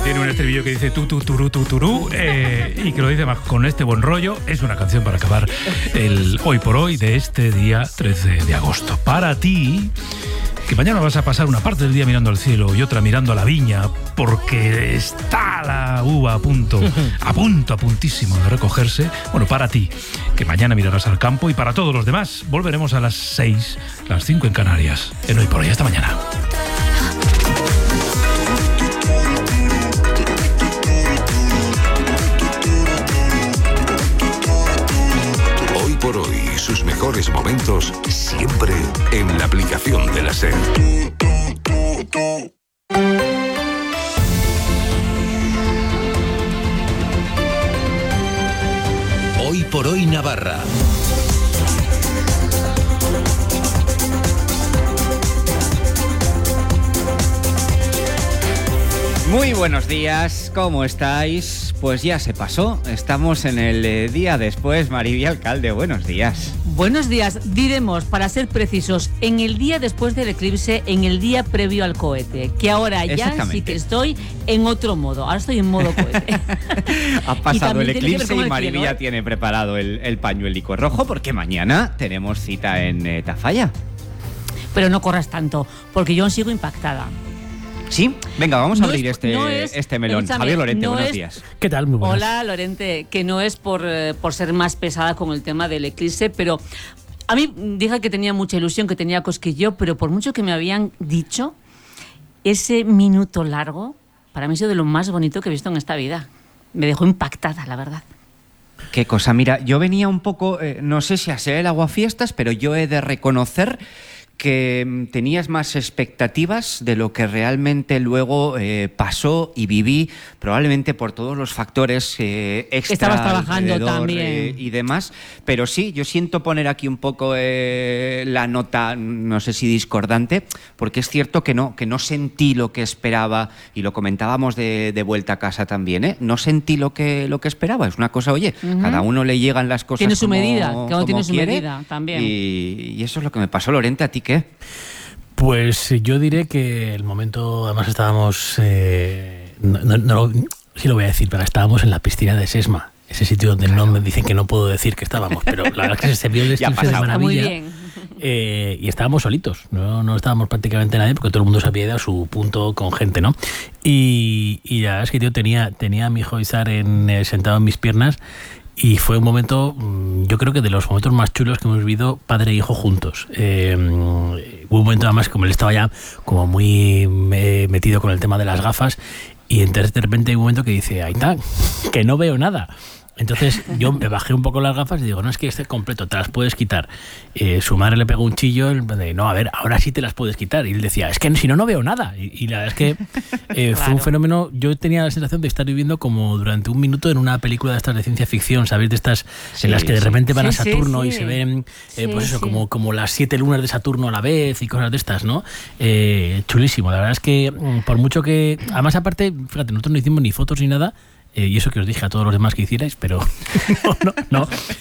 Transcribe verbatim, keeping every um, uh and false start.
que tiene un estribillo que dice tu, tu, turú, tu, turú, eh, y que lo dice más con este buen rollo. Es una canción para acabar el hoy por hoy de este día trece de agosto. Para ti, que mañana vas a pasar una parte del día mirando al cielo y otra mirando a la viña, porque está la uva a punto, a punto, a puntísimo de recogerse. Bueno, para ti, que mañana mirarás al campo, y para todos los demás, volveremos a las seis, las cinco en Canarias, en Hoy por Hoy. Hasta mañana. Hoy por Hoy, sus mejores momentos siempre en la aplicación de la SER. Hoy por Hoy Navarra. Muy buenos días, ¿cómo estáis? Pues ya se pasó, estamos en el eh, día después. Maribel Alcalde, buenos días. Buenos días, diremos, para ser precisos, en el día después del eclipse, en el día previo al cohete, que ahora ya sí que estoy en otro modo, ahora estoy en modo cohete. Ha pasado el eclipse y Maribel ya ¿eh? tiene preparado el, el pañuelico rojo, porque mañana tenemos cita en eh, Tafalla. Pero no corras tanto, porque yo sigo impactada. ¿Sí? Venga, vamos a no abrir es, este, no es, este melón. Javier Lorente, no buenos es, días. ¿Qué tal? Muy buenas. Hola, Lorente, que no es por, eh, por ser más pesada con el tema del eclipse, pero a mí dije que tenía mucha ilusión, que tenía cosquilleo, pero por mucho que me habían dicho, ese minuto largo, para mí ha sido de lo más bonito que he visto en esta vida. Me dejó impactada, la verdad. Qué cosa, mira, yo venía un poco, eh, no sé si a ser el aguafiestas, pero yo he de reconocer que tenías más expectativas de lo que realmente luego eh, pasó y viví, probablemente por todos los factores eh, extra estabas trabajando también eh, y demás, pero sí, yo siento poner aquí un poco eh, la nota, no sé si discordante, porque es cierto que no, que no sentí lo que esperaba, y lo comentábamos de, de vuelta a casa también, ¿eh? No sentí lo que, lo que esperaba. Es una cosa, oye, uh-huh. Cada uno le llegan las cosas tiene su como, medida, cada uno tiene su quiere, medida también. Y, y eso es lo que me pasó. Lorente, ¿a ti qué? Pues yo diré que el momento, además estábamos, eh, no, no, no, sí lo voy a decir, pero estábamos en la piscina de Sesma, ese sitio donde claro. no me dicen que no puedo decir que estábamos, pero la verdad es que se vio el eclipse de maravilla. Muy bien. Eh, y estábamos solitos, no, no estábamos prácticamente nadie, porque todo el mundo se había ido a su punto con gente, ¿no? Y, y la verdad es que yo tenía, tenía a mi hijo Izar en, eh, sentado en mis piernas. Y fue un momento, yo creo que de los momentos más chulos que hemos vivido padre e hijo juntos. Eh, hubo un momento además como él estaba ya como muy eh, metido con el tema de las gafas, y entonces de repente hay un momento que dice, ahí está, que no veo nada. Entonces yo me bajé un poco las gafas y digo, no, es que esté completo, te las puedes quitar. Eh, su madre le pegó un chillo, de, no, a ver, ahora sí te las puedes quitar. Y él decía, es que si no, no veo nada. Y, y la verdad es que eh, fue claro. un fenómeno, yo tenía la sensación de estar viviendo como durante un minuto en una película de estas de ciencia ficción, ¿sabéis? De estas sí, en las que de repente sí. van a Saturno sí, sí. y se ven, eh, sí, pues eso, sí. como, como las siete lunas de Saturno a la vez y cosas de estas, ¿no? Eh, chulísimo, la verdad es que por mucho que, además aparte, fíjate, nosotros no hicimos ni fotos ni nada. Eh, y eso que os dije a todos los demás que hicierais, pero no, no, no.